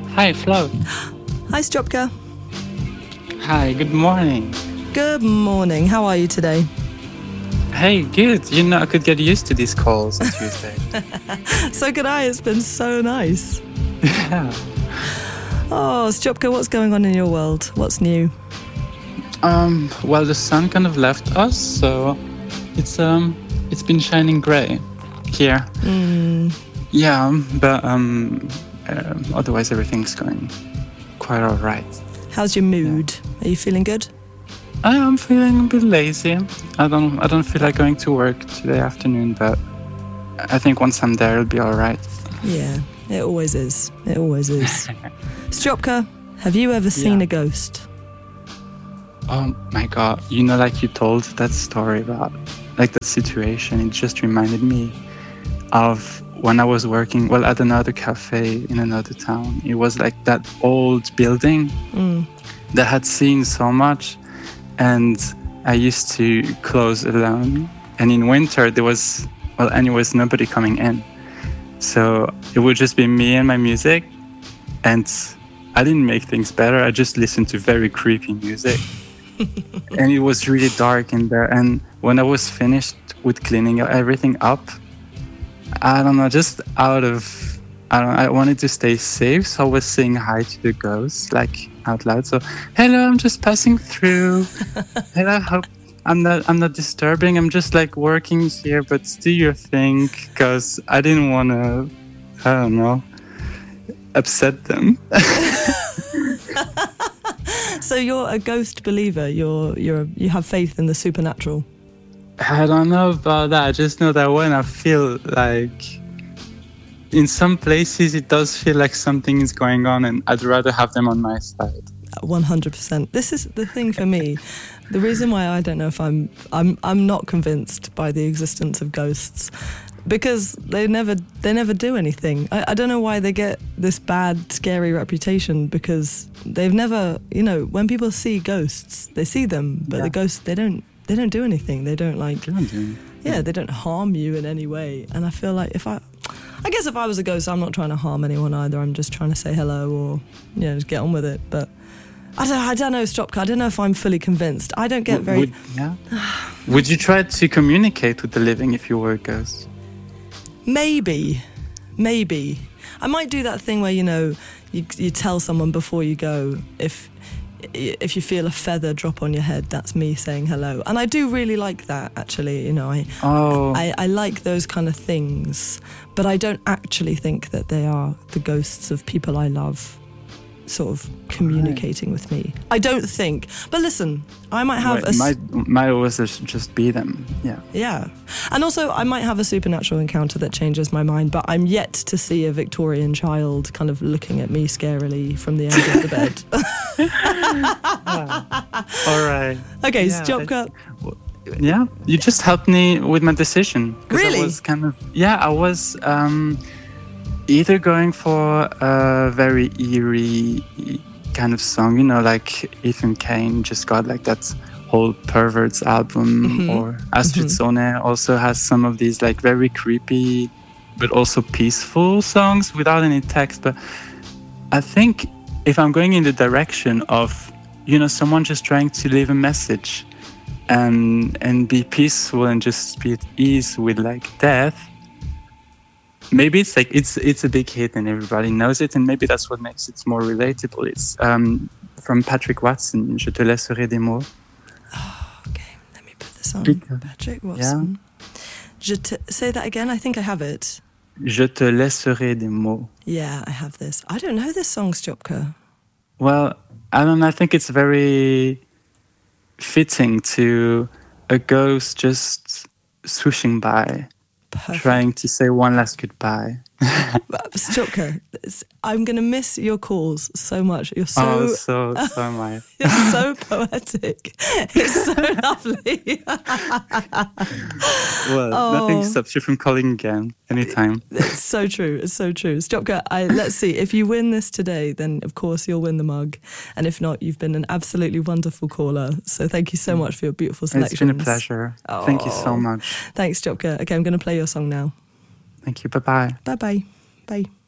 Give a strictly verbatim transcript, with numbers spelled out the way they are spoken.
Hi, Flo. Hi, Stropka. Hi, good morning. Good morning. How are you today? Hey, good. You know, I could get used to these calls on Tuesday. So could I. It's been so nice. Yeah. Oh, Stropka, what's going on in your world? What's new? Um, well, the sun kind of left us, so it's um, it's been shining grey here. Mm. Yeah, but um, uh, otherwise everything's going quite all right. How's your mood? Yeah. Are you feeling good? I am feeling a bit lazy. I don't I don't feel like going to work today afternoon, but I think once I'm there, it'll be all right. Yeah, it always is. It always is. Stropka, have you ever seen yeah. a ghost? Oh my God. You know, like you told that story about like that situation, it just reminded me of when I was working, well, at another cafe in another town. It was like that old building mm. that had seen so much. And I used to close alone. And in winter, there was, well, anyways, nobody coming in. So it would just be me and my music. And I didn't make things better. I just listened to very creepy music. And it was really dark in there. And when I was finished with cleaning everything up, I don't know, just out of, I don't know, I wanted to stay safe. So I was saying hi to the ghosts, like out loud. So, hello, I'm just passing through. Hello, I hope I'm not, I'm not disturbing. I'm just like working here, but do your thing. Because I didn't want to, I don't know, upset them. So you're a ghost believer. You're you're you have faith in the supernatural. I don't know about that. I just know that when I feel like in some places it does feel like something is going on, and I'd rather have them on my side. one hundred percent. This is the thing for me. The reason why I don't know if I'm I'm I'm not convinced by the existence of ghosts, because they never they never do anything. I, I don't know why they get this bad, scary reputation, because they've never, you know, when people see ghosts, they see them, but yeah. the ghosts, they don't they don't do anything. They don't like They don't do yeah, they don't harm you in any way. And I feel like if I I guess if I was a ghost, I'm not trying to harm anyone either. I'm just trying to say hello or, you know, just get on with it. But I don't I don't know, Stropka. I don't know if I'm fully convinced. I don't get very would, yeah. Would you try to communicate with the living if you were a ghost? Maybe, maybe. I might do that thing where, you know, you you tell someone before you go, if if you feel a feather drop on your head, that's me saying hello. And I do really like that, actually. You know, I oh. I, I like those kind of things, but I don't actually think that they are the ghosts of people I love sort of communicating right. with me. I don't think. But listen, I might have Wait, a... Might, might always just be them, yeah. Yeah. And also, I might have a supernatural encounter that changes my mind, but I'm yet to see a Victorian child kind of looking at me scarily from the end of the bed. yeah. All right. Okay, yeah, Stropka. Yeah, you just helped me with my decision. Really? I was kind of, yeah, I was... Um, either going for a very eerie kind of song, you know, like Ethan Kane just got like that whole Perverts album, mm-hmm. or Astrid mm-hmm. Sonne also has some of these like very creepy but also peaceful songs without any text. But I think if I'm going in the direction of, you know, someone just trying to leave a message and and be peaceful and just be at ease with like death, maybe it's like it's it's a big hit and everybody knows it, and maybe that's what makes it more relatable. It's um, from Patrick Watson, Je te laisserai des mots. Oh, okay, let me put this on. Because, Patrick Watson. Yeah. Je te, say that again, I think I have it. Je te laisserai des mots. Yeah, I have this. I don't know this song, Stropka. Well, I don't know, I think it's very fitting to a ghost just swooshing by. Perfect. Trying to say one last goodbye. Stropka, I'm going to miss your calls so much. You're so... Oh, so, so am I. You're so poetic. It's so lovely. Well, oh. Nothing stops you from calling again, anytime. It's so true. It's so true. Stropka, I, let's see. If you win this today, then of course you'll win the mug. And if not, you've been an absolutely wonderful caller. So thank you so much for your beautiful selections. It's been a pleasure. Oh. Thank you so much. Thanks, Stropka. Okay, I'm going to play your song now. Thank you. Bye-bye. Bye-bye. Bye.